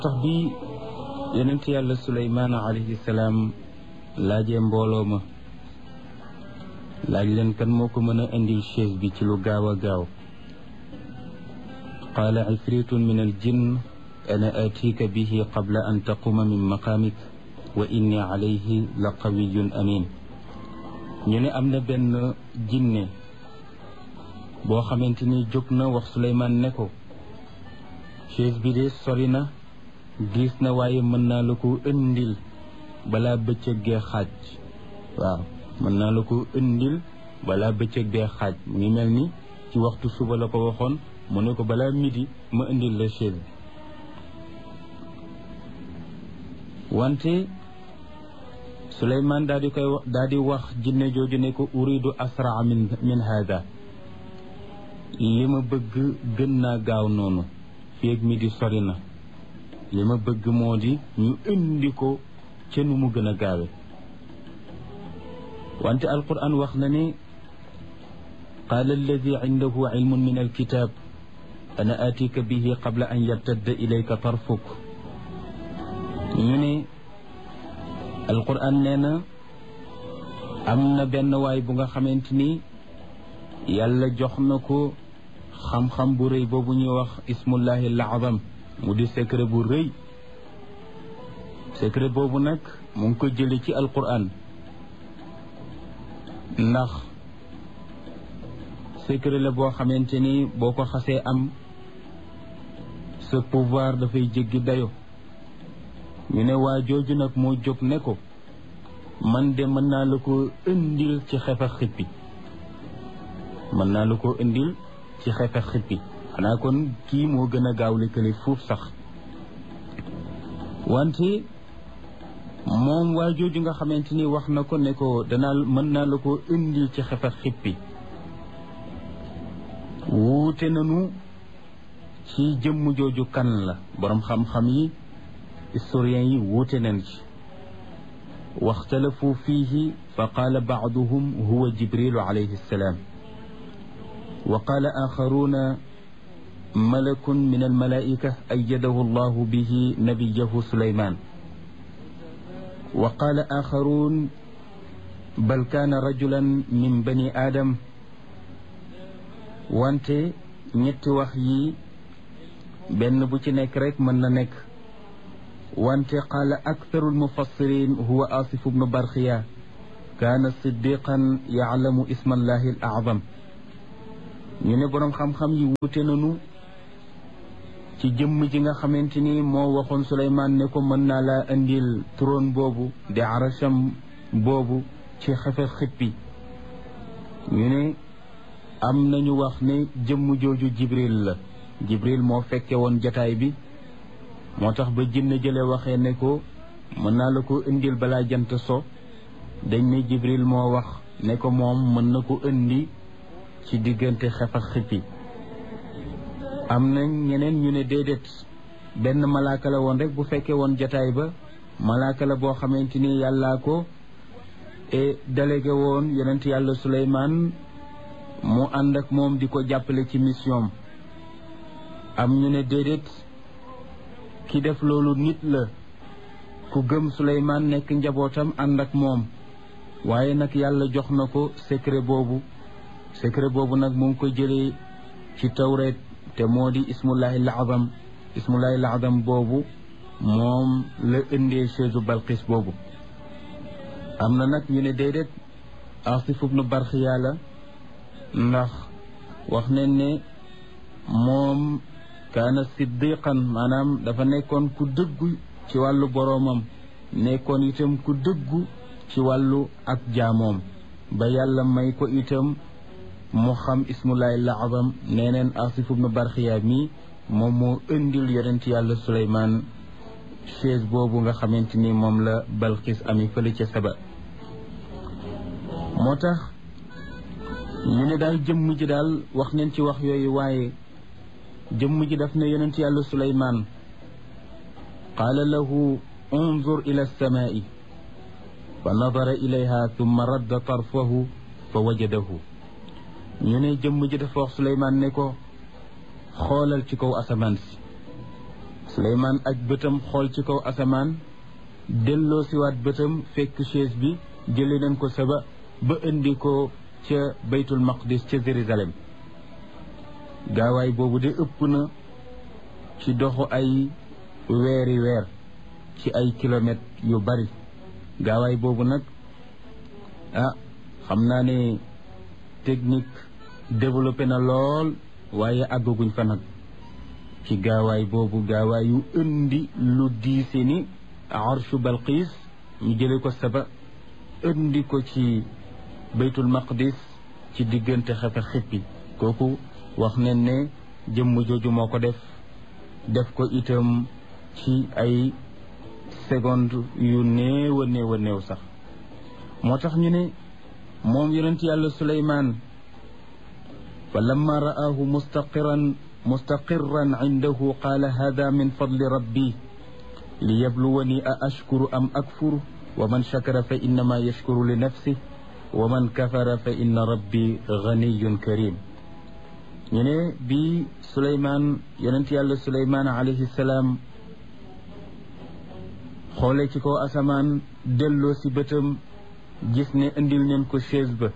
tax bi yonent yàlla suleymaan alayhi salaam laajee mbooloo ma laaj leen kan moo ko mën a indil chaise bi ci lu gaaw a gaaw qaala ifritun min al jinn ana atika bihi qabla an taquma min maqaamik wa inni alayhi la qawiyun amin ñu ne am na benn jinne boo xamante ni jóg na wax suleymaan ne ko chaise bi de sori na diis na waaye mën naa la ko indil balaa bëccëg gee xaaj waaw mën naa la ko indil balaa bëccëg gee xaaj mu ngi mel ni ci waxtu suba la ko waxoon mu ne ko balaa midi ma indil la chaise wante Suleymaan daal di wax jinne jooju ne ko uridu asraa min hada li ma bëgg gën naa gaaw noonu fii ak midi sori na li ma bëgg moo di ñu indi ko ca nu mu gën a gaawe wante alquran wax na ne qaala alladi indahu ilmun min alkitab ana atika bihi qabla an yartadda ilayka tarfuk ñu ne alquran nee na am na benn waay bu nga xamante ni yàlla jox na ko xam-xam bu rëy boobu ñuy wax ismullahi al-azam mu di secret bu rëy secret boobu nag mu ngi ko jële ci alquran ndax secret la boo xamante ni boo ko xasee am sa pouvoir dafay jéggi dayo ñu ne waa jooju nag moo jóg ne ko man de mën naa la ko indil ci xefa xippi mën naa la ko indil ci xefa xippi xanaa kon kii moo gën a gaaw lëkkale fuuf sax wante moom waa jooju nga xamante ni wax na ko ne ko mën naa la ko indil ci xefa xippi wuute nanu ci jëmm jooju kan la boroom xam-xam yi historiens yi wuute nañ ci waxtalafu fiihi fa qaala baaduhum huwa jibrilu alayhi salaam wa qaala axaruuna malakun min almalaika ayyadahu allahu bihi nabiyahu suleyman wa qaala axaruun bal kaana rajulan min bani aadam wante ñetti wax yi benn bu ci nekk rek mën na nekk wante qaala aktharu almufassirin huwa asif bnu barxiya kaana siddiqan yaclamu isma allahi al acdam ñu ne boroom xam-xam yi wuute nañu ci jëmm ji nga xamante ni moo waxoon Suleymaan ne ko mën naa laa indil trône boobu di arasham boobu ci xefe xippi ñu ne am nañu wax ne jëmm jooju Jibril la Jibril moo fekke woon jataay bi moo tax ba jinne jële waxee ne ko mën naa la ko indil balaa jant so dañ ne Jibril moo wax ne ko moom mën na ko indi ci diggante xef ak xippi am na ñeneen ñu ne déedéet benn malaaka la woon rek bu fekkee woon jataay ba malaaka la boo xamante ni yàllaa ko délégué woon yonent yàlla Suleymaan mu ànd ak moom di ko jàppale ci mission am ñu ne déedéet ki def loolu nit la ku gëm Suleymaan nekk njabootam ànd ak moom waaye nag yàlla jox na ko secret boobu nag mu ngi ko jëlee ci tawreet te moo di ismullahi al-azam boobu moom la indee chaise Balqis boobu am na nag ñu ne déedéet Asif ibnu Barxiya la ndax wax nañ ne moom kaana siddiqan maanaam dafa nekkoon ku dëggu ci wàllu boroomam nekkoon itam ku dëggu ci wàllu ak jaamoom ba yàlla may ko itam mu xam ismullahi al-azam nee neen Asif ibnu Barxiya mi moom moo indil yonent yàlla Suleymaan chaise boobu nga xamante ni moom la Balqis ami fële ca Saba moo tax ñu ne daal jëmm ji daal wax neen ci wax yooyu waaye jëmm ji daf ne yonent yàlla Suleymaan qaala lahu unzur ila alsamaai fa nadara ilayha thumma radda tarfahu fa wajadahu ñu ne jëmm ji dafa wax Suleymaan ne ko xoolal ci kaw asamaan si Suleymaan aj bëtam xool ci kaw asamaan delloo siwaat bëtam fekk chaise bi jële nañ ko Saba ba indi ko ca baytul maqdis ca Jérusalem gaawaay boobu de ëpp na ci doxu ay weeri weer ci ay kilomètres yu bari gaawaay boobu nag xam naa ne technique développé na lool waaye àggaguñ fa nag ci gaawaay boobu gaawaay yu indi lu diise ni arshu Balqiis ñu jële ko Saba indi ko ci baytul maqdis ci diggante xefe xippi kooku wax nañ ne jëmm jooju moo ko def ko itam ci ay seconde yu néew a néew a néew sax moo tax ñu ne moom yonent yàlla Suleymaan fa lamma ra'aahu mustaqirran indahu qaala hada min fadli rabbi liyabluwani a ashkuru am akfur wa man shakara fa innama yashkuru li nafsih wa man kafara fa inna rabbi ganiyun karim ñu ne bi Suleymaan yonent yàlla Suleymaan alayhi salaam xoole ci kaw asamaan delloo si bëtam gis ne indil nañ ko chaise ba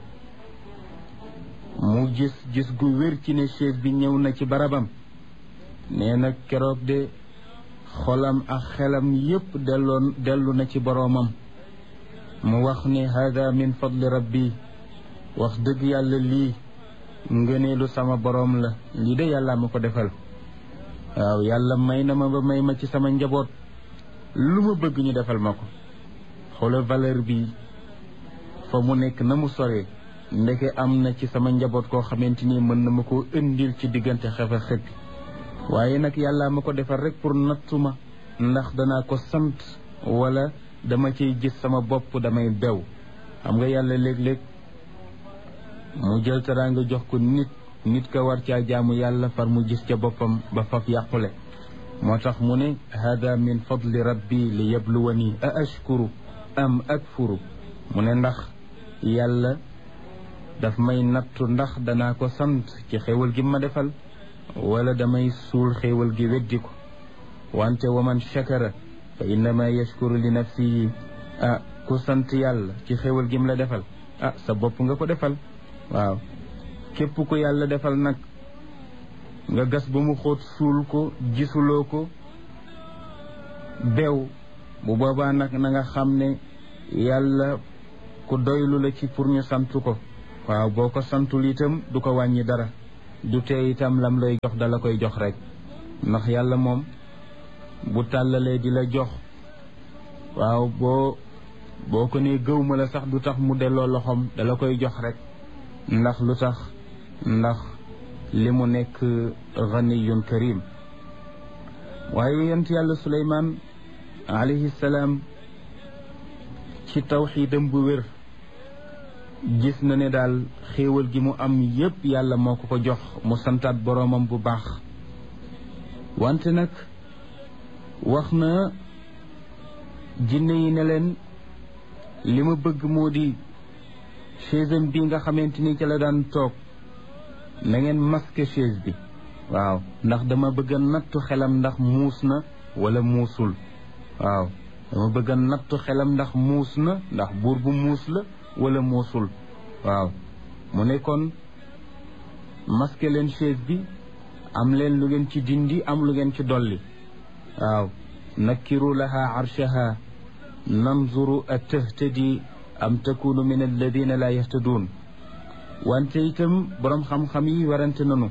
mu gis gu wér ci ne chaise bi ñëw na ci barabam nee na keroog de xolam ak xelam yépp dellu na ci boroomam mu wax ne hada min fadli rabbi wax dëgg yàlla lii ngëneelu sama boroom la lii de yàlla ma ko defal waaw yàlla may na ma ba may ma ci sama njaboot lu ma bëgg ñu defal ma ko xoolal valeur bi fa mu nekk na mu soree ndeke am na ci sama njaboot koo xamante ni mën na ma koo indil ci diggante xefe xëppi waaye nag yàlla ma ko defal rek pour nattuma ndax danaa ko sant wala dama ciy gis sama bopp damay bew xam nga yàlla léeg-léeg mu jël teraanga jox ko nit ka war caa jaamu yàlla far mu gis ca boppam ba faf yàqule moo tax mu ne hada min fadli rabbi li yabluwani a ashkuru am akfuru mu ne ndax yàlla daf may nattu ndax danaa ko sant ci xéewal gi ma defal wala damay suul xéewal gi weddi ko wante wa man shakara fa innama yashkuru li nafsihi ku sant yàlla ci xéewal gi mu la defal sa bopp nga ko defal waaw képp ku yàlla defal nag nga gas ba mu xóot suul ko gisuloo ko bew bu boobaa nag na nga xam ne yàlla ku doylu la ci pour ñu sant ko waaw boo ko santul itam du ko wàññi dara du tee itam lam lay jox dala koy jox rek ndax yàlla moom bu tàllalee di la jox waaw boo ko nee gëw ma la sax du tax mu delloo loxoom dala koy jox rek ndax lu tax ndax li mu nekk ganiyun karim waaye yonent yàlla Suleymaan alayhi salaam ci tawxiidam bu wér gis na ne daal xéewal gi mu am yépp yàlla moo ko jox mu santaat boroomam bu baax wante nag wax na jinne yi ne leen li ma bëgg moo di chaise bi nga xamante ni ci la daan toog na ngeen masque chaise bi waaw ndax dama bëgg a nattu xelam ndax muus na wala muusul waaw dama bëgg a nattu xelam ndax muus na ndax buur bu muus la wala muusul waaw mu ne kon masque leen chaise bi am leen lu ngeen ci dindi am lu ngeen ci dolli waaw nakkiru laha arshaha nanzuru a tahtadi am takunu min alladina la yahtadun wante itam boroom xam-xam yi warante nanu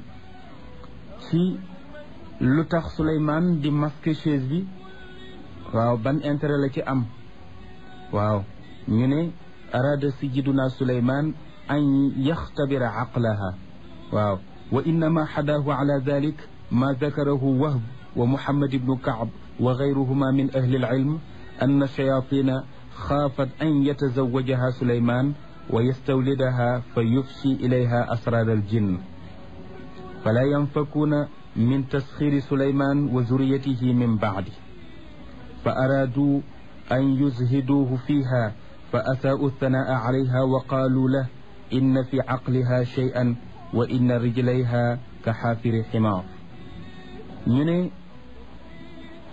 ci lu tax Suleymaan di masque chaise bi waaw ban intérêt la ci am waaw ñu ne arada sayyiduna Suleymaan an yaxtabira aqlaha waaw wa innama xadaahu ala dalik ma dakarahu Wahb wa Muhammad ibnu Kaab wa gayruhuma min ahli alilm anna shayatina xaafat an yatazawajaha Suleymaan wa yastawlidaha fa yufshi ilayha asrar aljinn fala yanfakuuna min tasxiri Suleymaan wa zuriyatihi min bacdi fa araaduu an yuzhiduuhu fiiha fa asaa'u thanaa'a calayha wa qaaluu lahu inna fi caqliha shay'an wa inna rijlayha ka xaafiri ximaar ñu ne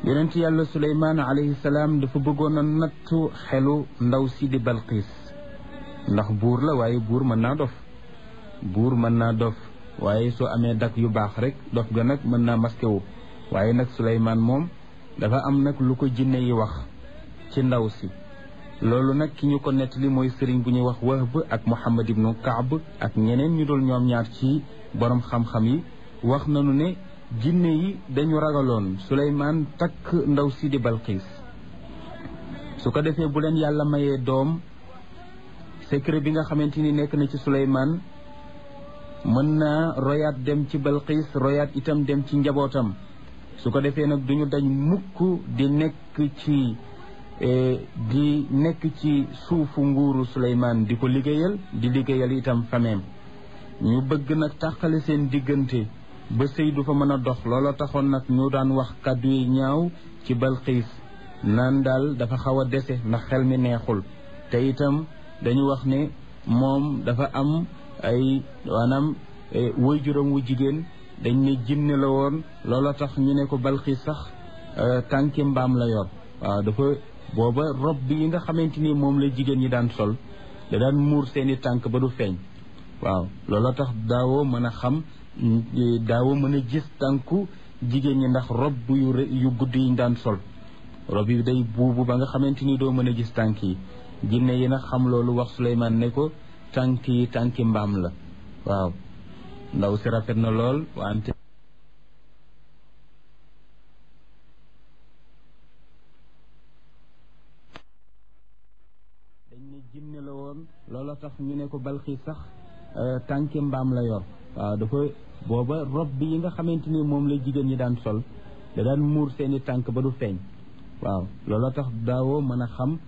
yonent yàlla Suleymaan alayhi salaam dafa bëggoon a nattu xelu ndaw si di Balqiis ndax buur la waaye buur mën naa dof waaye soo amee dak yu baax rek dof ga nag mën naa maskewu waaye nag Suleymaan moom dafa am nag lu ko jinne yi wax ci ndaw si loolu nag ki ñu ko nettali mooy sëriñ bu ñuy wax Wahb ak Muhammad ibnu Kaab ak ñeneen ñu dul ñoom ñaar ci borom xam-xam yi wax nañu ne jinne yi dañu ragaloon Suleymaan takk ndaw si di Balqiis su ko defee bu leen yàlla mayee doom secret bi nga xamante ni nekk na ci Suleymaan mën naa royaat dem ci Balqiis royaat itam dem ci njabootam su ko defee nag duñu dañ mukk di nekk ci suufu nguuru Suleymaan di ko liggéeyal itam fameem ñu bëgg nag tàqale seen diggante ba sëy du fa mën a dox looloo taxoon nag ñu daan wax kàddu yi ñaaw ci Balqiis naan daal dafa xaw a dese ndax xel mi neexul te itam dañu wax ne moom dafa am ay maanaam waajuram wu jigéen dañ ne jinne la woon looloo tax ñu ne ko Balqiis sax tànki mbaam la yor waaw dafa booba rob bi yi nga xamante ni moom la jigéen ñi daan sol da daan muur seeni tànk ba du feeñ waaw looloo tax daawoo mën a gis tànku jigéen ñi ndax rob yu gudd yi ñu daan sol rob yi day buubu ba nga xamante ni doo mën a gis tànk yi jinne yi nag xam loolu wax Suleymaan ne ko tànki mbaam la waaw ndaw si rafet na lool wante dañ ne jinne la woon loolu tax ñu ne ko Balqiis sax tànki mbaam la yor waaw dafa booba rob bi yi nga xamante ni moom la jigéen ñi daan sol da daan muur seeni tànk ba du feeñ waaw looloo tax daawoo mën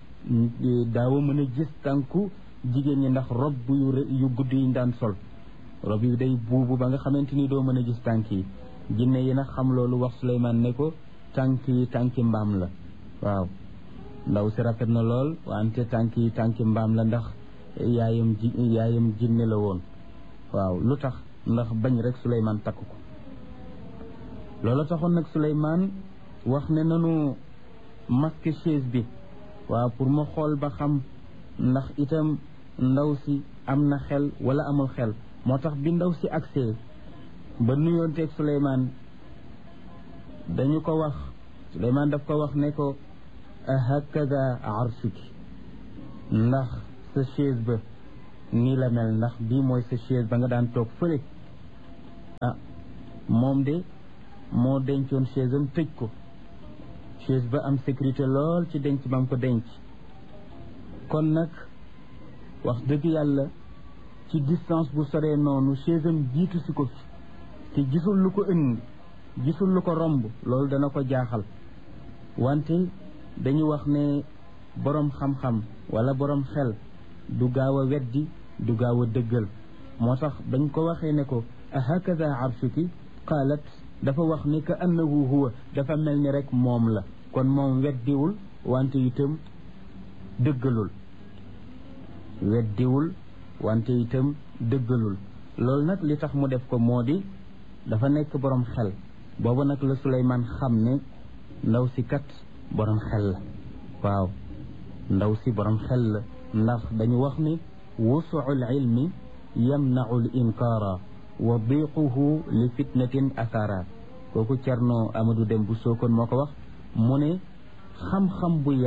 a gis tànku jigéen ñi ndax rob yu gudd yi ñu daan sol rob yi day buubu ba nga xamante ni doo mën a gis tànk yi jinne yi nag xam loolu wax Suleymaan ne ko tànki mbaam la waaw ndaw si rafet na lool wante tànki mbaam la ndax yaayam jinne la woon waaw lu tax ndax bañ rek Suleymaan takk ko loolu taxoon nag Suleymaan wax ne nanu masque chaise bi waaw pour ma xool ba xam ndax itam ndaw si am na xel wala amul xel moo tax bi ndaw si agsee ba nuyoonteeg Suleymaan dañu ko wax Suleymaan daf ko wax ne ko hakada arshuki ndax sa chaise ba nii la mel ndax bii mooy sa chaise ba nga daan toog fële moom de moo dencoon chaise am tëj ko chaise ba am sécurité lool ci denc ba mu ko denc kon nag wax dëgg yàlla ci distance bu soree noonu chaise am jiitu si ko fi te gisul lu ko indi gisul lu ko romb loolu dana ko jaaxal wante dañu wax ne boroom xam-xam wala boroom xel du gaaw a weddi du gaaw a dëggal moo tax bañ ko waxee ne ko ahakada arshuki qaalat dafa wax ni ka annahu huwa dafa mel ni rek moom la kon moom weddiwul wante itam dëggalul loolu nag li tax mu def ko moo di dafa nekk boroom xel boobu nag la Suleymaan xam ne ndaw si kat boroom xel la waaw ndaw si boroom xel la ndax dañu wax ni wusuul ilmi yamnau l inkaara wa diquhu li fitnatin athara kooku Cerno Amadou Dem bu Sokone moo ko wax mu ne xam-xam bu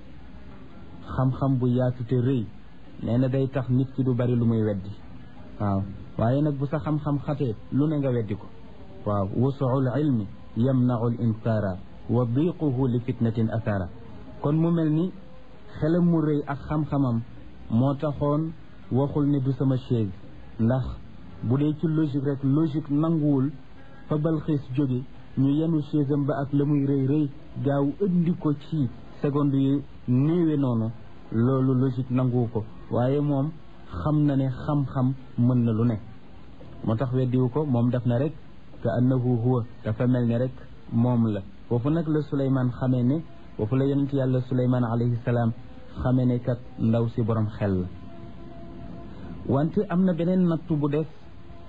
yaatu te rëy nee na day tax nit ki du bari lu muy weddi waaw waaye nag bu sa xam-xam xatee lu ne nga weddi ko waaw wusuul ilmi yamnau l inkaara wa diquhu li fitnatin athara kon mu mel ni xelam mu rëy ak xam-xamam moo taxoon waxul ne du sama chaise ndax bu dee ci logique rek logique nanguwul fa Balqiis jóge ñu yenu chaise am ba ak la muy rëy gaaw indi ko ci seconde yu néewe noonu loolu logique nanguwu ko waaye moom xam na ne xam-xam mën na lu ne moo tax weddiwu ko moom def na rek ka annahu huwa dafa mel ni rek moom la foofu nag la Suleymaan xamee ne foofu la yonent yàlla Suleymaan alayhi salaam xamee ne kat ndaw si borom xel la wante am na beneen nattu bu def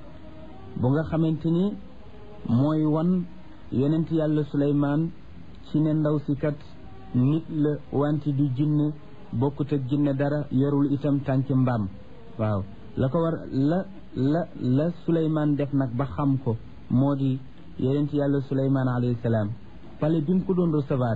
bu nga xamante ni mooy wan yonent yàlla Suleymaan ci ne ndaw si kat nit la wante du jinne bokkut ak jinne dara yorul itam tànki mbaam waaw la ko war la Suleymaan def nag ba xam ko moo di yonent yàlla Suleymaan alayhi salaam pale bi mu ko doon recevoir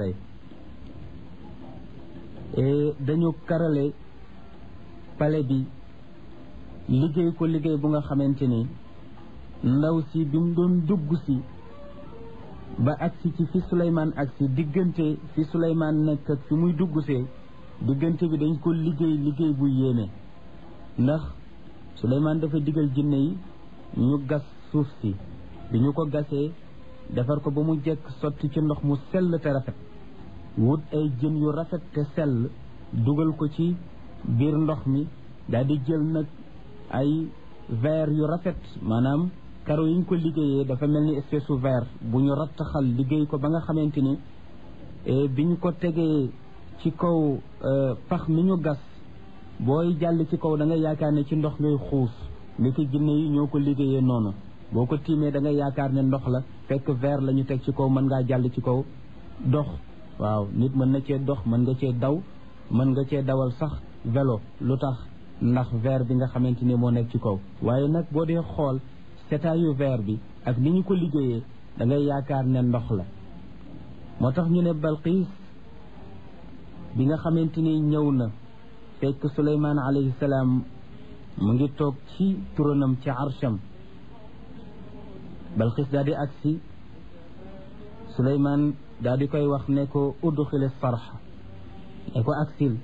dañu karale pale bi liggéey ko liggéey bu nga xamante ni ndaw si bi mu doon dugg si ba agsi ci fi Suleymaan agsi diggante fi Suleymaan nekk ak fi muy dugg see diggante bi dañ ko liggéey bu yéeme ndax Suleymaan dafa digal jinne yi ñu gas suuf si bi ñu ko gasee defar ko ba mu jekk sotti ci ndox mu sell te rafet wut ay jën yu rafet te sell dugal ko ci biir ndox mi daal di jël nag ay verre yu rafet maanaam karo yi ñu ko liggéeyee dafa mel ni espèce u verre bu ñu rattaxal liggéey ko ba nga xamante ni bi ñu ko tegee ci kaw pax mi ñu gas booy jàll ci kaw da nga yaakaar ne ci ndox ngay xuus ndiki jinne yi ñoo ko liggéeyee noonu boo ko tiimee da nga yaakaar ne ndox la fekk verre la ñu teg ci kaw mën ngaa jàll ci kaw dox waaw nit mën na cee dox mën nga cee daw mën nga cee dawal sax vélo lu tax ndax verre bi nga xamante ni moo nekk ci kaw waaye nag boo dee xool setaayu verre bi ak ni ñu ko liggéeyee da ngay yaakaar ne ndox la moo tax ñu ne Balqiis bi nga xamante ni ñëw na fekk Suleymaan alayhi salaam mu ngi toog ci turanam ci arsham Balqiis daal di agsi Suleymaan daal di koy wax ne ko udxili sarxa ne ko agsil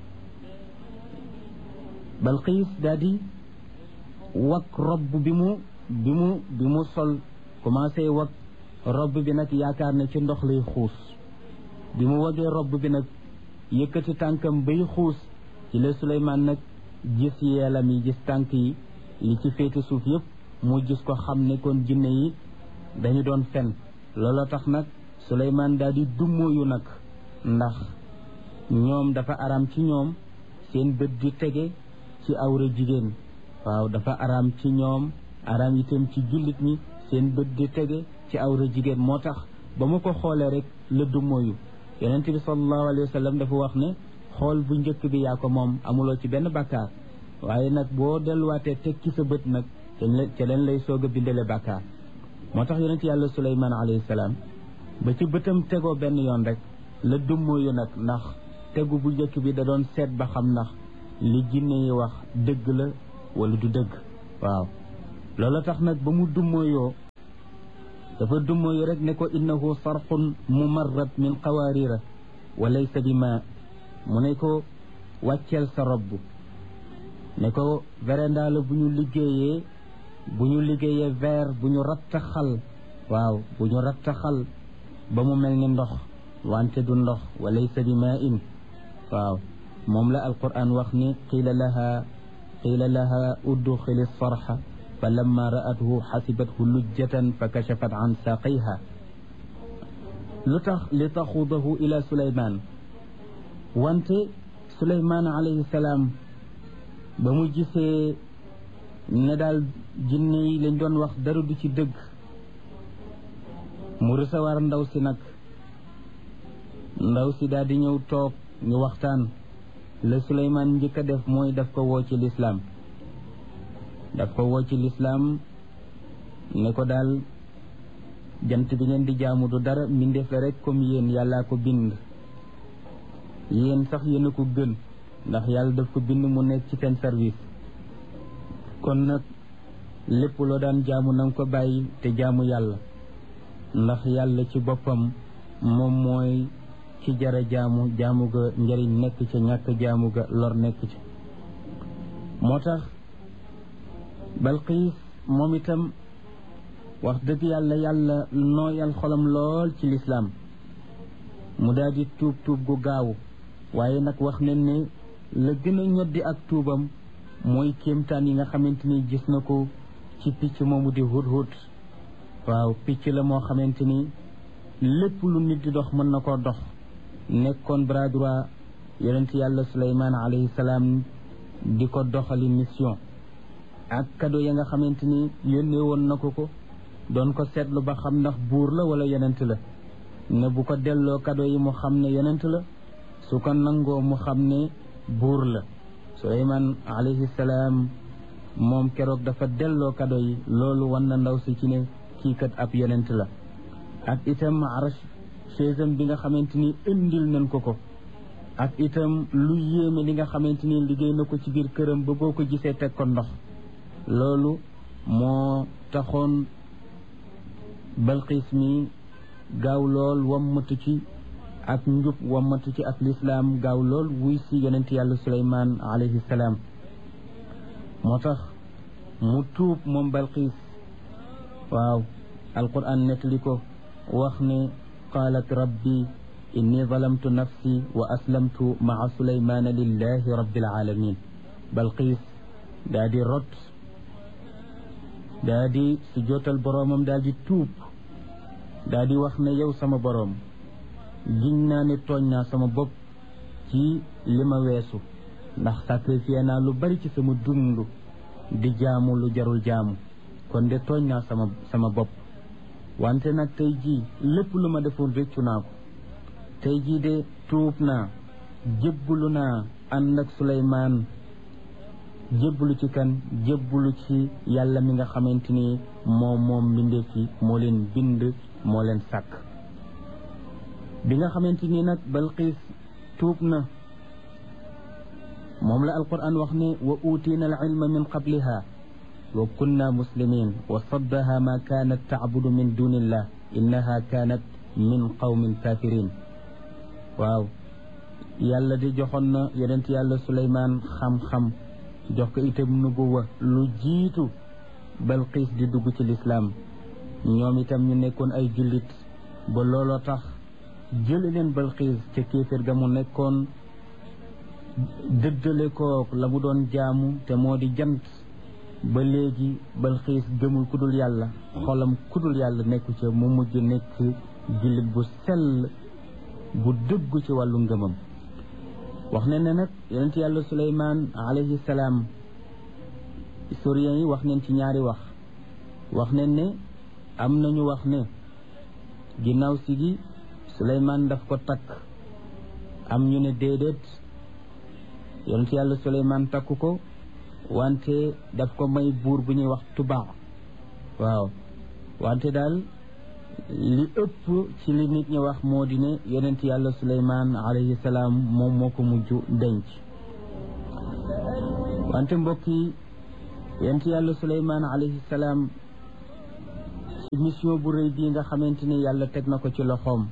Balqiis daal di wak robb bi mu sol commencé wak robb bi nag yaakaar ne ci ndox lay xuus bi mu wagee robb bi nag yëkkati tànkam bay xuus ci la Suleymaan nag gis yeelam yi gis tànk yi li ci féete suuf yëpp mu gis ko xam ne kon jinne yi dañu doon fen looloo tax nag Suleymaan daal di dummóoyu nag ndax ñoom dafa araam ci ñoom seen bët di tege ci awra jigéen waaw dafa araam ci ñoom araam itam ci jullit ñi seen bët di tege ci awra jigéen moo tax ba mu ko xoolee rek la dummóoyu yonent bi sallallahu alayhi wa sallam dafa wax ne xool bu njëkk bi yaa ko moom amuloo ci benn bàkkaar waaye nag boo delluwaatee teg ci sa bët nag ca leen lay soog a bindale bàkkaar moo tax yonent yàlla Suleymaan alayhi salaam ba ci bëtam tegoo benn yoon rek la dummóoyu nag ndax tegu bu njëkk bi da doon seet ba xam ndax li jinne yi wax dëgg la wala du dëgg waaw loolu tax nag ba mu dummóoyoo dafa dummóoyu rek ne ko innahu sarxun mumarrad min qawaarira wa laysa bi ma mu ne ko wàcceel sa robb ne ko véranda la bu ñu liggéeyee verre bu ñu rattaxal waaw bu ñu rattaxal ba mu mel ni ndox wante du ndox wa laysa bi ma in waaw moom la alquran wax ni qiila laha udxili sarxa fa lamma ra'athu xasibathu lujjatan fa kachafat an saaqayha lu tax li taxudahu ila Suleymaan wante Suleymaan alayhi salaam ba mu gisee ne daal jinne yi lañ doon wax dara du ci dëgg mu recevoir ndaw si nag ndaw si daal di ñëw toog ñu waxtaan la Suleymaan njëkk a def mooy daf ko woo ci lislaam ne ko daal jant bi ngeen di jaamu du dara mbindeef la rek comme yéen yàllaa ko bind yéen sax yéen a ko gën ndax yàlla daf ko bind mu nekk ci seen service kon nag lépp loo daan jaamu na nga ko bàyyi te jaamu yàlla ndax yàlla ci boppam moom mooy ci jara jaamu ga njëriñ nekk ca ñàkk jaamu ga lor nekk ca moo tax Balqiis moom itam wax dëgg yàlla nooyal xolam lool ci lislaam mu daal di tuub gu gaaw waaye nag wax nañ ne la gën a ñoddi ak tuubam mooy kéemtaan yi nga xamante ni gis na ko ci picc moomu di hudhud waaw picc la moo xamante ni lépp lu nit di dox mën na koo dox nekkoon bras droit yonent yàlla Suleymaan alayhi salaam di ko doxali mission ak cadeau ya nga xamante ni yónnee woon na ko doon ko seetlu ba xam ndax buur la wala yonent la ne bu ko delloo kado yi mu xam ne yonent la su ko nangoo mu xam ne buur la. Suleymaan alayhi salaam moom keroog dafa delloo kado yi, loolu wan na ndaw si ci ne kii kat ab yonent la. ak itam arash chaisam bi nga xamante ni indil nañ ko ak itam lu yéeme li nga xamante ni liggéey na ko ci biir këram ba boo ko gisee teg ko ndox, loolu moo taxoon Balqiis mi gaaw lool wammatu ci ak njub wammatu ci ak lislaam, gaaw lool wuy si yonent yàlla Suleymaan alayhi salaam. moo tax mu tuub moom Balqiis. waaw alquran nettali ko wax ne qaalat rabbi inni zalamtu nafsi wa aslamtu maa Suleymaana lillahi rabbil alamin. Balqiis daa di rot, daa di sujootal boroomam, daa di tuub, daa di wax ne yow sama boroom, giñ naa ne tooñ naa sama bopp ci li ma weesu, ndax sacrifié naa lu bari ci sama dund di jaamu lu jarul jaamu, kon de tooñ naa sama bopp. wante nag tey jii lépp lu ma defoon réccu naa ko. tey jii de tuub naa, jébbalu naa ànd ak Suleymaan, jébbalu ci kan? jébbalu ci yàlla mi nga xamante ni moom mbindeef yi, moo leen bind, moo leen sàkk. bi nga xamante ni nag Balqiis tuub na, moom la alquran wax ne wa utiina al ilma min qabliha wa kunna muslimin wa saddaha ma kaanat tacbudu min dunillah innaha kaanat min qawmin kafirin. waaw yàlla di joxoon na yonent yàlla Suleymaan xam-xam, jox ko itam nubuwa lu jiitu Balqiis di dugg ci lislaam. ñoom itam ñu nekkoon ay jullit, ba looloo tax jële leen Balqiis ca kéeféer ga mu nekkoon, dëddale ko la mu doon jaamu te moo di jant. ba léegi Balqiis gëmul kudul yàlla, xolam kudul yàlla nekku ca, mu mujj nekk jullit bu sell bu dëggu ci wàllu ngëmam. wax ne nag yonent yàlla Suleymaan alayhi salaam, historiens yi wax neen ci ñaari wax neen ne am nañu wax ne ginnaaw si gi Suleymaan daf ko takk, am ñu ne déedéet yonent yàlla Suleymaan takku ko, wante daf ko may buur bu ñuy wax Tubaa. waaw wante daal li ëpp ci li nit ñi wax moo di ne yonent yàlla Suleymaan alayhi salaam moom moo ko mujj denc. wante mbokk yi, yonent yàlla Suleymaan alayhi salaam ci mission bu rëy bii nga xamante ni yàlla teg na ko ci loxoom,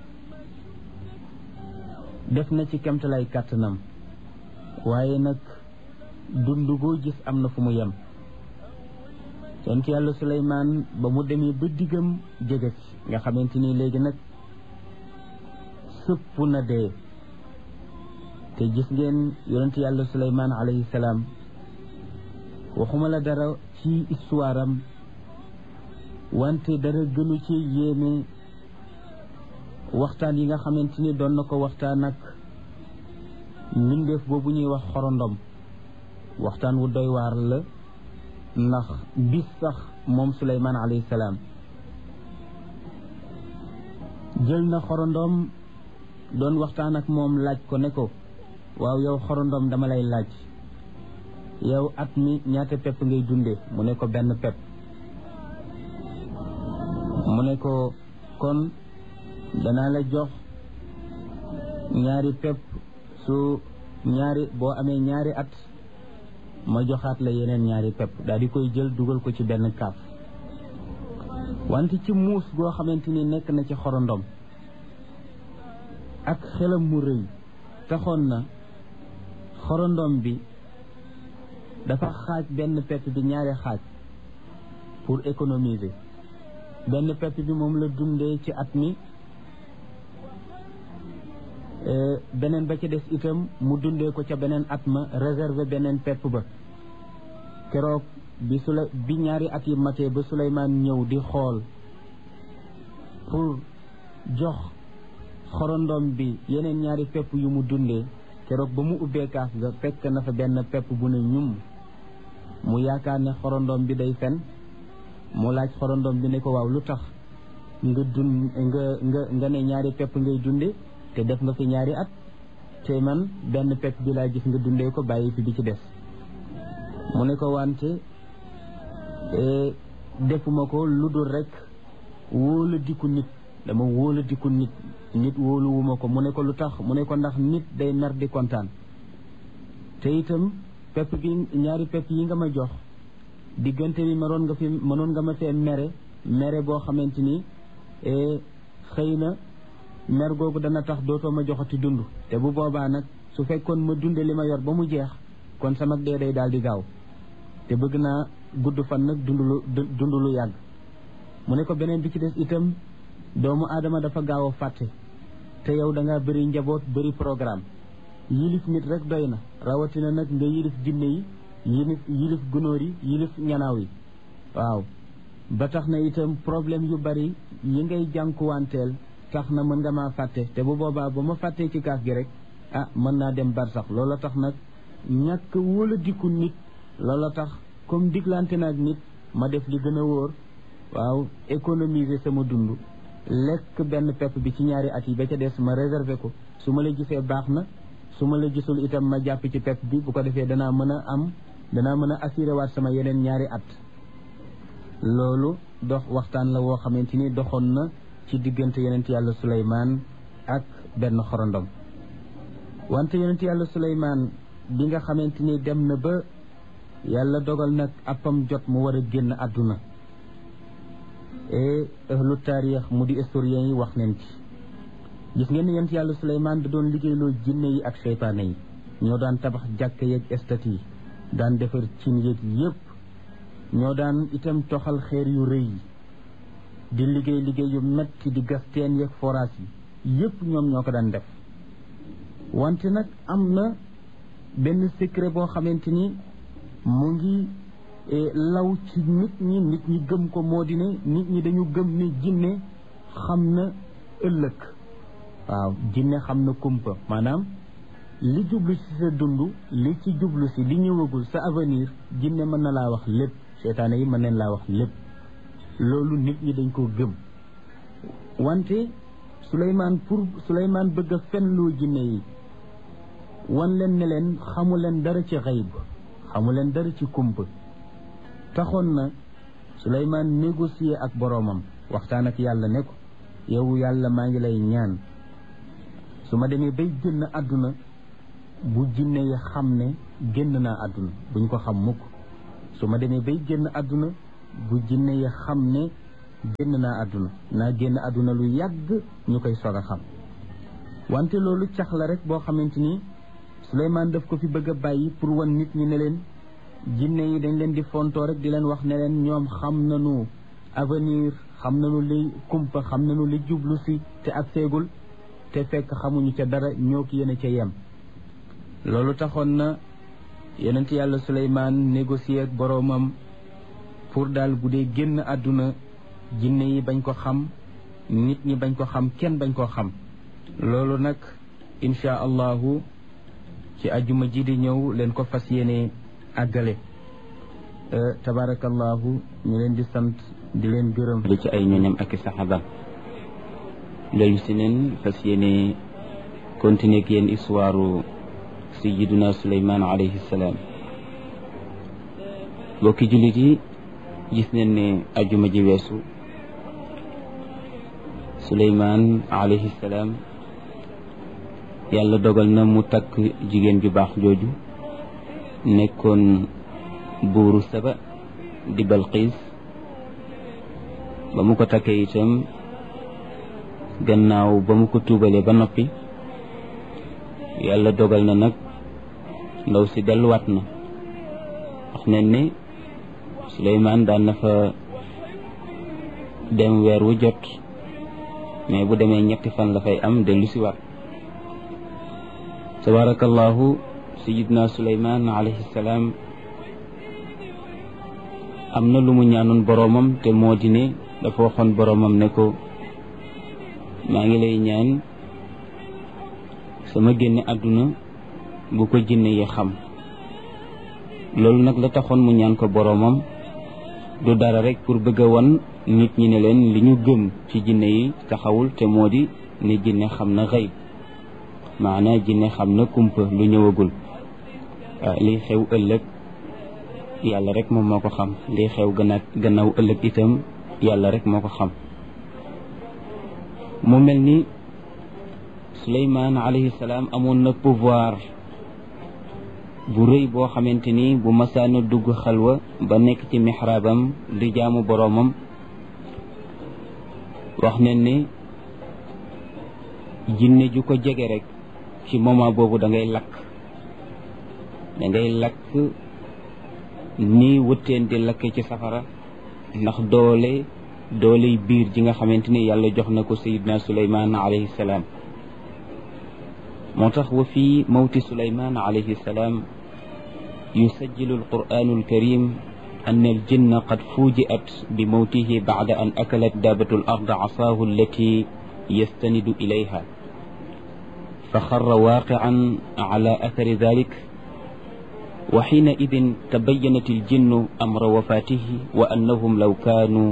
def na ci kemtalay kàttanam, waaye nag dund goo gis am na fu mu yem. yonent yàlla Suleymaan ba mu demee ba diggam jege ci nga xamante ni léegi nag sëpp na dee, te gis ngeen yonent yàlla Suleymaan alayhi salaam, waxuma la dara ci histoire am, wante dara gënu ci yéeme waxtaan yi nga xamante ni doon na ko waxtaan ak mbindeef boobu ñuy wax xorondom. waxtaan wu doy waar la, ndax bis sax moom Suleymaan alayhi salaam jël na xorondom doon waxtaan ak moom, laaj ko ne ko waaw yow xorondom dama lay laaj, yow at mi ñaata pepp ngay dunde? mu ne ko benn pepp. mu ne ko kon danaa la jox ñaari pepp, boo amee ñaari at ma joxaat la yeneen ñaari pepp. daal di koy jël dugal ko ci benn kaaf. wante ci muus goo xamante ni nekk na ci xorondom ak xelam mu rëy taxoon na xorondom bi dafa xaaj benn pepp bi ñaari xaaj pour économiser. benn pepp bi moom la dundee ci at mi, beneen ba ci des itam mu dundee ko ca beneen at ma, réserver beneen pepp ba. keroog bi ñaari at yi matee ba Suleymaan ñëw di xool pour jox xorondom bi yeneen ñaari pepp yu mu dundee, keroog ba mu ubbee kaaf ga fekk na fa benn pepp bu ne ñum. mu yaakaar ne xorondom bi day fen, mu laaj xorondom bi ne ko waaw lu tax nga ne ñaari pepp ngay dunde te def nga fi ñaari at te man benn pepp bi laa gis nga dundee ko bàyyi fi bi ci des mu ne ko wante defuma ko lu dul rek wóola diku nit dama wóola diku nit wóoluwuma ko mu ne ko lu tax mu ne ko ndax nit day mer di kontaan te itam pepp bi ñaari pepp yi nga ma jox diggante bi mënoon nga ma fee mere boo xamante ni xëy na mer googu dana tax dootoo ma joxati dund te bu boobaa nag su fekkoon ma dunde li ma yor ba mu jeex kon sama dee day daal di gaaw te bëgg naa gudd fan nag dund lu yàgg mu ne ko beneen bi ci des itam doomu aadama dafa gaaw a fàtte te yow da ngaa bëri njaboot bëri programme yilif nit rek doy na rawatina nag nga yilif jinne yi yilif gunóor yi yilif ñanaaw yi waaw ba tax na itam problème yu bari yi ngay jànkuwanteel tax na mën nga maa fàtte te bu boobaa ba ma fàttee ci kaas gi rek mën naa dem bar sax loola tax nag ñàkk wóola diku nit loola tax comme diglante naag nit ma def li gën a wóor waaw économiser sama dund lekk benn pepp bi ci ñaari at yi ba ca des ma réserver ko su ma la gisee baax na su ma la gisul itam ma jàpp ci pepp bi bu ko defee danaa mën a assuré waat sama yeneen ñaari at loolu waxtaan la woo xamante ni doxoon na ci diggante yonent yàlla Suleymaan ak benn xorondom wante yonent yàlla Suleymaan bi nga xamante ni dem na ba yàlla dogal nag appam jot mu war a génn àdduna et ahlu taarix mu di historien yi wax nañ ci gis ngeen ni yonent yàlla Suleymaan da doon liggéeyloo jinne yi ak seytaane yi ñoo daan tabax jàkk yeeg estat yi daan defar cin yeeg yépp ñoo daan itam toxal xeer yu rëy yi di liggéey yu metti di gas teen yeeg forage yi yépp ñoom ñoo ko daan def wante nag am na benn secret boo xamante ni mu ngi law ci nit ñi gëm ko moo di ne nit ñi dañu gëm ne jinne xam na ëllëg waaw jinne xam na kumpa maanaam li jublu ci sa dund li ci jublu ci li ñëwagul sa avenir jinne mën na laa wax lépp seytaane yi mën nañ laa wax lépp loolu nit ñi dañ koo gëm wante Suleymaan bëgg a fenloo jinne yi wan leen ne leen xamu leen dara ci xayb xamu leen dara ci kumpa taxoon na Suleymaan négocier ak boroomam waxtaan ak yàlla ne ko yow yàlla maa ngi lay ñaan su ma demee bay génn àdduna bu jinne yi xam ne génn naa àdduna buñ ko xam mukk su ma demee bay génn àdduna bu jinne yi xam ne génn naa àdduna naa génn àdduna lu yàgg ñu koy soog a xam wante loolu cax la rek boo xamante ni Suleymaan daf ko fi bëgg a bàyyi pour wan nit ñi ne leen jinne yi dañ leen di fontoo rek di leen wax ne leen ñoom xam nañu avenir xam nañu li kumpa xam nañu li jublu si te ak seegul te fekk xamuñu ca dara ñoo ki yéen ca yem loolu taxoon na yonent yàlla Suleymaan négocier ak boroomam pour daal bu dee génn àdduna jinne yi bañ ko xam nit ñi bañ ko xam kenn bañ koo xam loolu nag insha allahu ci ajjuma ji di ñëw leen ko fas yéene àggale tabarakallahu ñu leen di sant di leen gërëm li ci ay ñoñam ak i saxaaba loolu si neen fas yéene continuer ak yéen histoire sayyiduna Suleymaan alayhi salaam bokki jullit yi gis neen ne ajjuma ji weesu Suleymaan alayhi salaam yàlla dogal na mu takk jigéen ju baax jooju nekkoon buuru Saba di Balqiis ba mu ko takkee itam gannaaw ba mu ko tuubalee ba noppi yàlla dogal na nag ndaw si delluwaat na wax nañ ne Suleymaan daan na fa dem weer wu jot mais bu demee ñetti fan la fay am dellu si waat tabarakallahu sayidna Suleymaan alayhi salaam am na lu mu ñaanoon boroomam te moo di ne dafa waxoon boroomam ne ko maa ngi lay ñaan sama génne àdduna bu ko jinne yi xam loolu nag la taxoon mu ñaan ko boroomam du dara rek pour bëgg a won nit ñi ne leen li ñu gëm ci jinne yi taxawul te moo di ne jinne xam na xëyb maanaam jinne xam na kumpa lu ñëwagul liy xew ëllëg yàlla rek moom moo ko xam liy xew gannaaw ëllëg itam yàlla rek moo ko xam mu mel ni Suleymaan alayhi salaam amoon na pouvoir bu rëy boo xamante ni bu masaana dugg xalwa ba nekk ci mixraabam di jaamu boroomam wax ne ni jinne ju ko jege rek ci moment boobu da ngay lakk ni wëtteen di lakke ci safara ndax dooley biir ji nga xamante ni yàlla jox na ko sayidna Suleymaan alayhi salaam moo tax wa fii mawti Suleymaan alayhi salaam yusajjilu alqur'anu alkarim أن الجن قد فوجئت بموته بعد أن أكلت دابة الأرض عصاه التي يستند إليها فخر واقعا على أثر ذلك وحينئذ تبينت الجن أمر وفاته وأنهم لو كانوا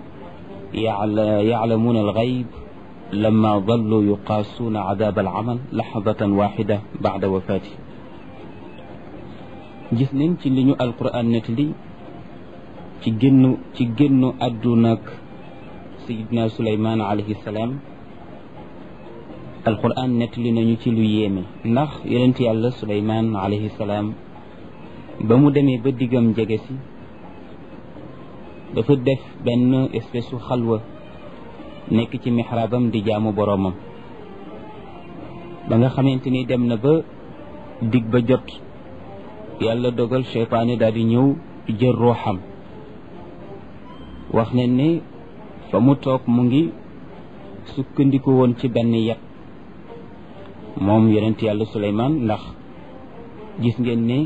يعلمون الغيب لما ظلوا يقاسون عذاب العمل لحظة واحدة بعد وفاته جسنين ci liñu alquran netli ci génnu àdduna ak sayidna Suleymaan alayhi salaam alquran nettali nañu ci lu yéeme ndax yonent yàlla Suleymaan alayhi salaam ba mu demee ba diggam jege si dafa def benn espèce su xalwa nekk ci mixraabam di jaamu boroomam ba nga xamante ni dem na ba dig ba jot yàlla dogal seytaane daal di ñëw jël ruuxam wax ne ni fa mu toog mu ngi sukkandiku woon ci benn yat moom yonent yàlla Suleymaan ndax gis ngeen ne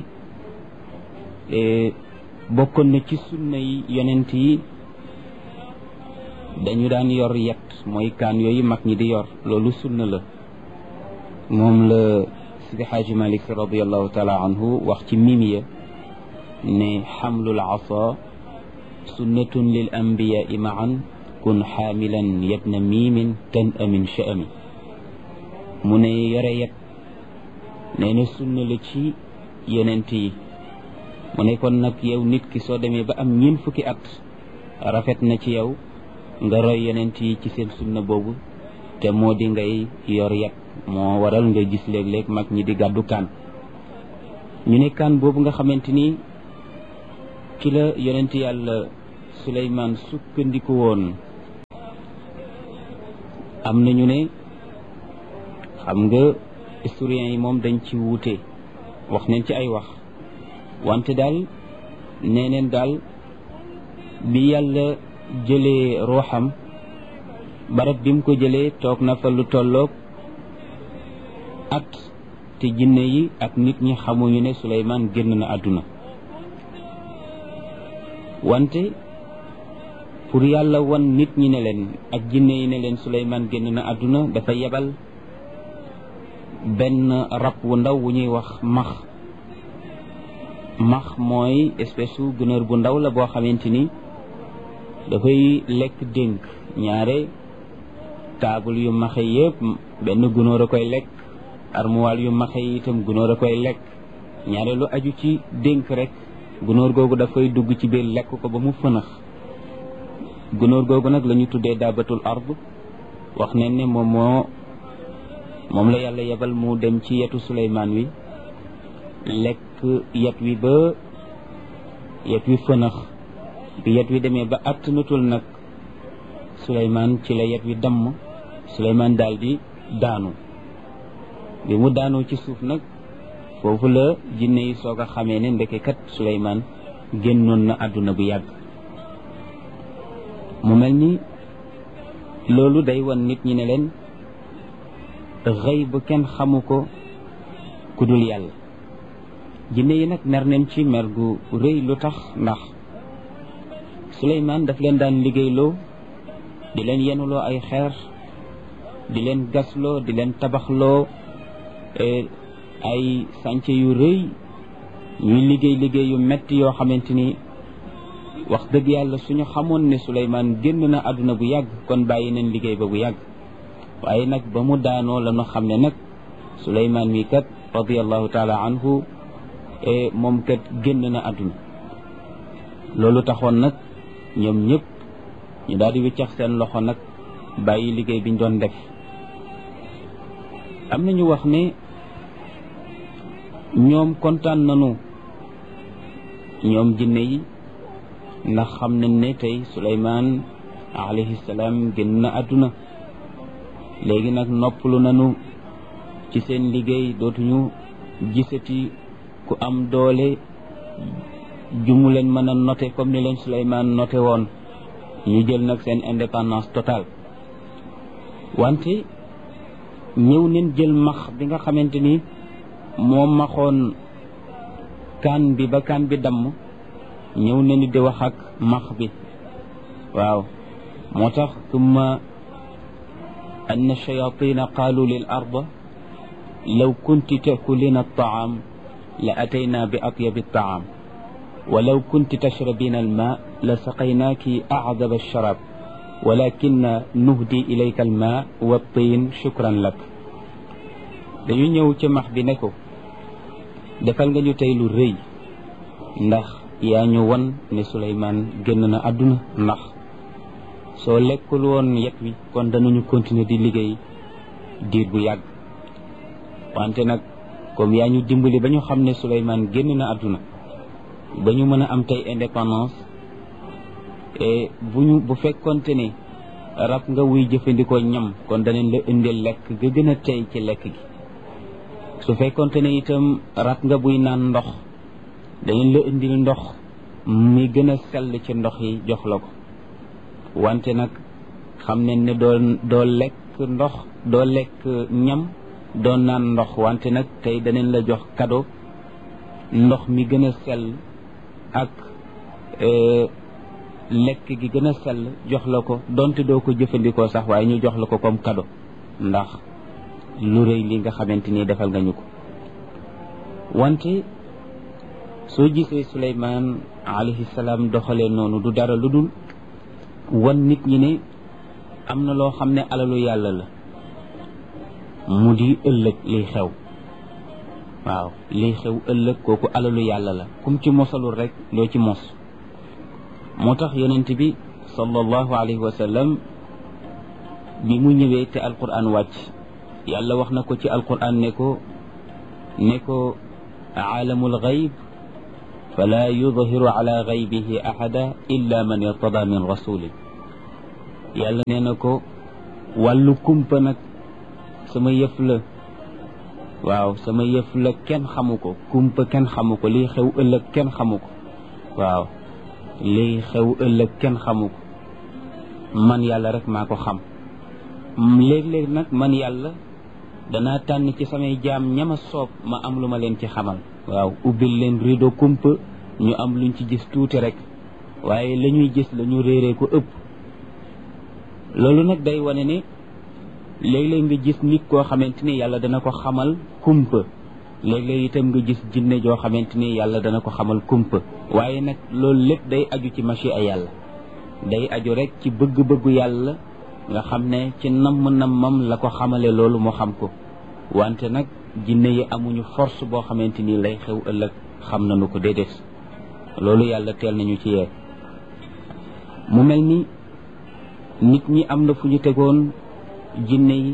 bokkoon na ci sunna yi yonent yi dañu daan yor yat mooy kaan yooyu mag ñi di yor loolu sunna la moom la Sidi Xaaji Malik radiallahu taala anhu wax ci mimiya ne xamlul asa sunnatun lil anbiyaai maan kun xaamilan yabna miimin tan amin sha'ami mu ne yore yet nee na sunna la ci yonent yi mu ne kon nag yow nit ki soo demee ba am ñeent fukki at rafet na ci yow nga roy yonent yi ci seen sunna boobu te moo di ngay yor yet moo waral nga gis léeg-léeg mag ñi di gàddu kaan ñu ne kaan boobu nga xamante ni ci la yonent yàlla Suleymaan sukkandiku woon am nañu ne xam nga historiens yi moom dañ ci wuute wax nañ ci ay wax wante daal nee neen daal bi yàlla jëlee ruuxam barab bi mu ko jëlee toog na fa lu tolloog at te jinne yi ak nit ñi xamuñu ne Suleymaan génn na àdduna wante pour yàlla wan nit ñi ne leen ak jinne yi ne leen Suleymaan génn na àdduna dafa yebal benn rab wu ndaw wu ñuy wax max mooy espèce su gunóor bu ndaw la boo xamante ni dafay lekk dénk ñaare taabul yu maxe yëpp benn gunóor a koy lekk armuwaal yu maxe yi itam gunóor a koy lekk ñaare lu aju ci dénk rek gunóor googu dafay dugg ci biir lekk ko ba mu fënax gunóor googu nag la ñu tuddee daabatul ard wax nañ ne moom la yàlla yebal mu dem ci yetu Suleymaan wi lekk yet wi ba yet wi fënax bi yet wi demee ba attanatul nag Suleymaan ci la yet wi damm Suleymaan daal di daanu bi mu daanoo ci suuf nag foofu la jinne yi soog a xamee ne ndekekat Suleymaan génnoon na àdduna bu yàgg mu mel ni loolu day wan nit ñi ne leen xëy ba kenn xamu ko ku dul yàlla jinne yi nag mer nañ ci mer gu rëy lu tax ndax Suleymaan daf leen daan liggéeyloo di leen yenuloo ay xeer di leen gasloo di leen tabaxloo ay sànce yu rëy ñuy liggéey yu metti yoo xamante ni wax dëgg yàlla suñu xamoon ne Suleymaan génn na àdduna bu yàgg kon bàyyi nañ liggéey ba bu yàgg waaye nag ba mu daanoo la ñu xam ne nag Suleymaan mi kat radiallahu taala anhu moom kat génn na àdduna loolu taxoon nag ñoom ñëpp ñu daal di wiccax seen loxo nag bàyyi liggéey biñ doon def am na ñu wax ne ñoom kontaan nañu ñoom jinne yi ndax xam nañ ne tey Suleymaan alayhi salaam génn na àdduna léegi nag noppalu nañu ci seen liggéey dootuñu gisati ku am doole jumu leen mën a noté comme ni leen Suleymaan noté woon ñu jël nag seen indépendance totale wante ñëw neen jël max bi nga xamante ni moo maxoon kaan bi ba kaan bi damm ñëw nañu di wax ak max bi waaw moo tax tumma anna shayatina qaalu lil arda law kunti takulina altaam la atayna bi atyabi altaam wa law kunti tashrabina alma la saqaynaaki acdaba alsharab walakin nuhdi ilayka alma wa tiin shukran lak dañu ñëw ci max bi ne ko defal nga ñu tey lu rëy ndax yaa ñu won ne Suleymaan génn na àdduna ndax soo lekkul woon yet wi kon danañu continuer di liggéey diir bu yàgg wante nag comme yaa ñu dimbali ba ñu xam ne Suleymaan génn na àdduna ba ñu mën a am tey indépendance et bu fekkonte ne rab nga wuy jëfandikoo ñam kon danañ la indil lekk ga gën a tey ci lekk gi su fekkonte ne itam rab nga buy naan ndox danañ la indil ndox mi gën a sell ci ndox yi jox la ko wante nag xam nañ ne doo lekk ndox doo lekk ñam doo naan ndox wante nag tey danañ la jox cadeau ndox mi gën a sell ak lekk gi gën a sell jox la ko donte doo ko jëfandikoo sax waaye ñu jox la ko comme cadeau ndax lu rëy li nga xamante ni defal nga ñu ko wante soo gisee Suleymaan alayhi salaam doxalee noonu du dara lu dul wan nit ñi ne am na loo xam ne alalu yàlla la mu di ëllëg liy xew waaw liy xew ëllëg kooku alalu yàlla la kum ci mosalul rek doo ci mos moo tax yonent bi sallallahu alayhi wa sallam bi mu ñëwee te alquran wàcc yàlla wax na ko ci alquran ne ko aalamul gayb fala yudhiru ala gaybihi ahada illa man irtada min rasulin yàlla nee na ko wàllu kumpa nag sama yëf la waaw sama yëf la kenn xamu ko kumpa kenn xamu ko lii xew ëllëg kenn xamu ko waaw lii xew ëllëg kenn xamu ko man yàlla rek maa ko xam léeg-léeg nag man yàlla danaa tànn ci samay jaam ñama soob ma am lu ma leen ci xamal waaw ubbil leen rido kumpa ñu am luñ ci gis tuuti rek waaye la ñuy gis la ñu réeree ko ëpp loolu nag day wane ne léeg-léeg nga gis nit koo xamante ni yàlla dana ko xamal kumpa léeg-léeg itam nga gis jinne joo xamante ni yàlla dana ko xamal kumpa waaye nag loolu lépp day aju ci machi a yàlla day aju rek ci bëgg-bëggu yàlla nga xam ne ci namm-nammam la ko xamale loolu mu xam ko wante nag jinne yi amuñu force boo xamante ni lay xew ëllëg xam nañu ko déedéet loolu yàlla teel nañu ci yee mu mel ni nit ñi am na fu ñu tegoon jinne yi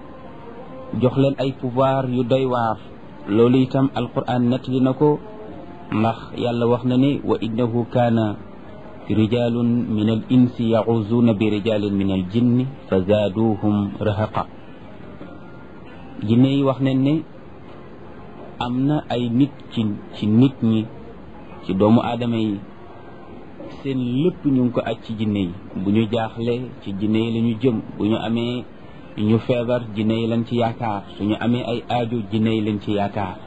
jox leen ay pouvoir yu doy waar loolu itam alquran nettali na ko ndax yàlla wax na ne wa innahu kaana rijalun min al insi yacuzuuna bi rijalin min al jinni fa zaaduhum rahaqa jinne yi wax nañ ne am na ay nit ci nit ñi ci doomu aadama yi seen lépp ñu ngi ko aj ci jinne yi bu ñu jaaxle ci jinne yi la ñu jëm bu ñu amee ñu feebar jinne yi lañ ci yaakaar suñu amee ay aajo jinne yi lañ ci yaakaar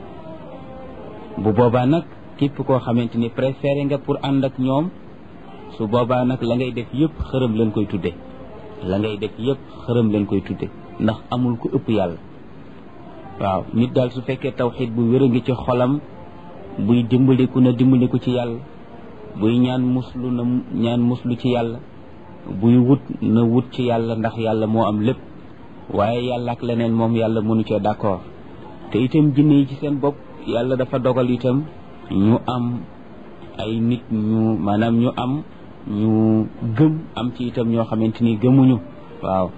bu boobaa nag képp koo xamante ni préféré nga pour ànd ak ñoom su boobaa nag la ngay def yëpp xërëm leen koy tudde la ngay def yëpp xërëm leen koy tudde ndax amul ku ëpp yàlla waaw nit daal su fekkee tawxiid bu wér a ngi ci xolam buy dimbaliku na dimbaliku ci yàlla buy ñaan muslu na ñaan muslu ci yàlla, buy wut na wut ci yàlla ndax yàlla moo am lépp, waaye yàlla ak leneen moom yàlla mënu cee d'accord. te itam jinne yi ci seen bopp yàlla dafa dogal itam ñu am ay nit ñu maanaam ñu am ñu gëm, am ci itam ñoo xamante ni gëmuñu. waaw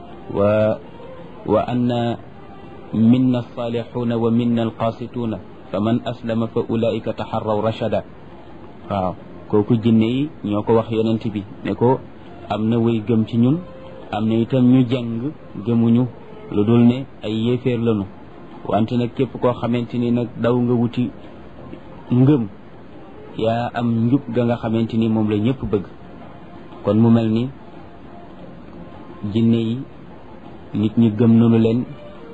wa anna minna alsalihuna wa minna alqasituna fa man aslama fa ulaika taxarraw rachada. waaw kooku jinne yi ñoo ko wax yonent bi ne ko am na way gëm ci ñun, am na itam ñu jàng gëmuñu lu dul ne ay yéeféer lañu. wante nag képp koo xamante ni nag daw nga wuti ngëm, yaa am njub ga nga xamante ni moom la ñëpp bëgg. kon mu mel ni jinne yi nit ñi gëm nañu leen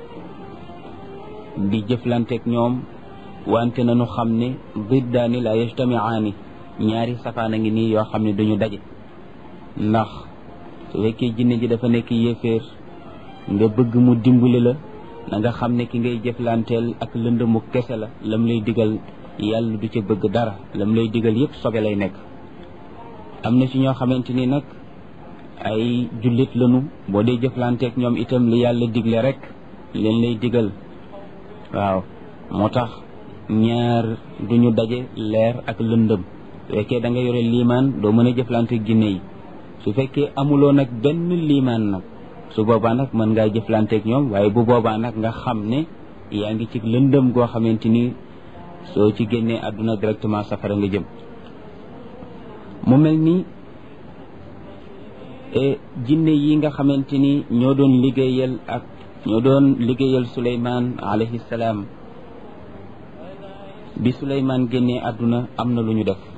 di jëflanteeg ñoom, wante nañu xam ne diddaani la yajtamiaani, ñaari safaan a ngi nii yoo xam ne duñu daje. ndax su fekkee jinne ji dafa nekk yéeféer nga bëgg mu dimbali la, na nga xam ne ki ngay jëflanteel ak lëndëmu kese la, lam lay digal yàlla du ca bëgg dara, lam lay digal yépp sobe lay nekk. am na ci ñoo xamante ni nag ay jullit lañu, boo dee jëflanteeg ñoom itam li yàlla digle rek leen lay digal. waaw moo tax ñaar duñu daje, leer ak lëndëm. su fekkee da nga yore liimaan doo mën a jëflanteeg jinne yi. su fekkee amuloo nag benn liimaan nag, su boobaa nag mën ngaa jëflanteeg ñoom, waaye bu boobaa nag nga xam ne yaa ngi ci lëndëm goo xamante ni soo ci génnee àdduna directement safara nga jëm. mu mel ni jinne yi nga xamante ni ñoo doon liggéeyal Suleymaan alayhi salaam, bi Suleymaan génnee àdduna am na lu ñu def.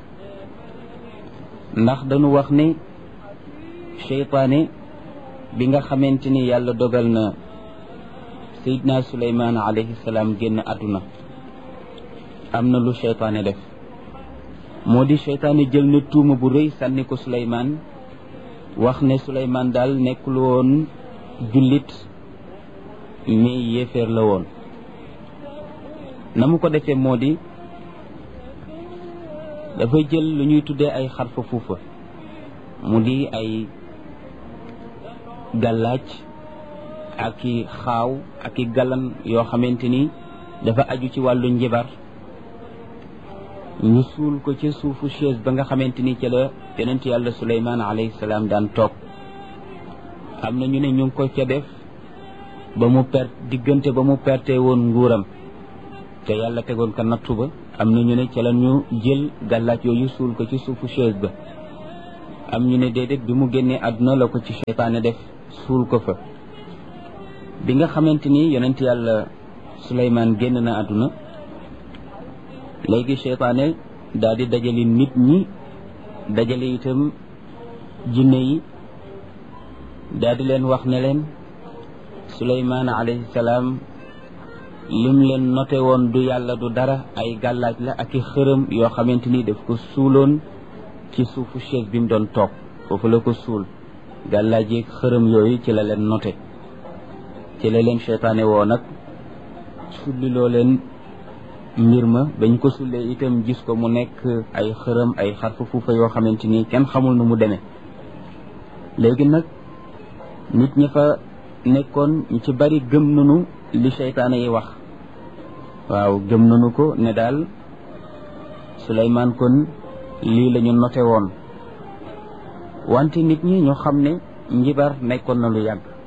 ndax dañu wax ne seytaane bi nga xamante ni yàlla dogal na Seydina Suleymaan alayhi salaam génn àdduna, am na lu seytaane def. moo di seytaane jël na tuuma bu rëy sànni ko Suleymaan, wax ne Suleymaan daal nekkul woon jullit mais yéeféer la woon. na mu ko defee moo di dafa jël lu ñuy tuddee ay xarfa fuufa, mu di ay gàllaaj ak i xaaw ak i galan yoo xamante ni dafa aju ci wàllu njibar, ñu suul ko ca suufu chaise ba nga xamante ni ca la yonent yàlla Suleymaan alayhi salaam daan toog. am na ñu ne ñu ngi ko ca def ba mu diggante ba mu perte woon nguuram te yàlla tegoon ko nattu ba. am na ñu ne ca la ñu jël gàllaaj yooyu suul ko ci suufu chaise ba. am ñu ne déedéet bi mu génnee àdduna la ko ci seytaane def suul ko fa. bi nga xamante ni yonent yàlla Suleymaan génn na àdduna, léegi seytaane daal di dajale nit ñi, dajale itam jinne yi, daal di leen wax ne leen Suleymaan alayhi salaam lim leen noté woon du yàlla du dara, ay gàllaaj la ak i xërëm yoo xamante ni daf ko suuloon ci suufu chaise bi mu doon toog, foofu la ko suul. gàllaaj yeeg xërëm yooyu ci la leen noté, ci la leen seytaane woo nag sulliloo leen mbir ma. bañ ko sullee itam gis ko mu nekk ay xërëm, ay xarfa fuufa yoo xamante ni kenn xamul nu mu demee. léegi nag nit ñi fa nekkoon ñu ci bari gëm nañu li seytaane yi wax. waaw gëm nañu ko ne daal Suleymaan kon lii la ñu noté woon. wante nit ñi ñu xam ne njibar nekkoon na lu yàgg.